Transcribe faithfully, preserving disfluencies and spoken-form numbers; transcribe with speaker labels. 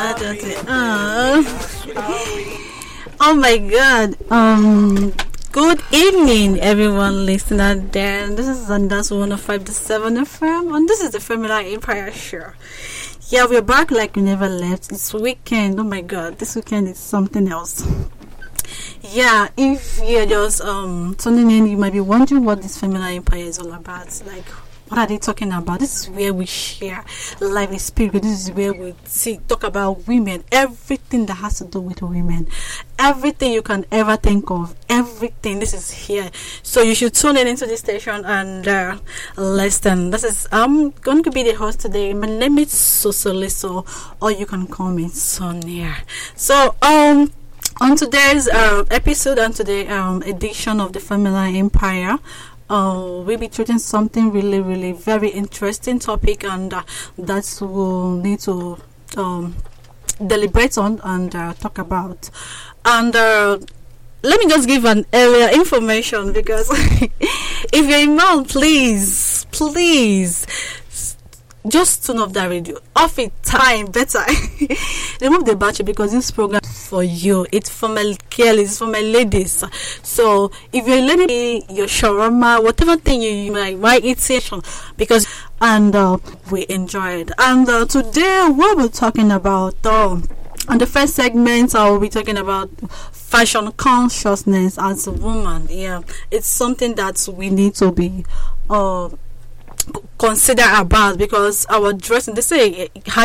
Speaker 1: I don't think. Uh, oh my God. Um. Good evening, everyone listening out there. This is Zandas one oh five point seven F M, and this is the Femila Empire Show. Yeah, we're back like we never left. It's weekend. Oh my God, this weekend is something else. Yeah, if you're just um tuning in, you might be wondering what this Femila Empire is all about. Like, what are they talking about? This is where we share life experience. This is where we see, talk about women, everything that has to do with women, everything you can ever think of, everything. This is here. So you should tune in into this station and uh, listen. This is I'm going to be the host today. My name is Sosoliso, or you can call me Sonia. So um. On today's uh, episode and today um, edition of the Femila Empire, uh, we'll be treating something really, really very interesting topic, and uh, that we'll need to um, deliberate on and uh, talk about. And uh, let me just give an area information, because if you're a man, please, please, just turn off that radio. Off it, time, better. Remove the battery, because this program is for you. It's for my girls, it's for my ladies. So if you're a lady, your shawarma, whatever thing you, you might might eat session, because and uh, we enjoy it. And uh, today what we're talking about, um, on the first segment, I will be talking about fashion consciousness as a woman. Yeah, it's something that we need to be uh consider about, because our dressing, they say how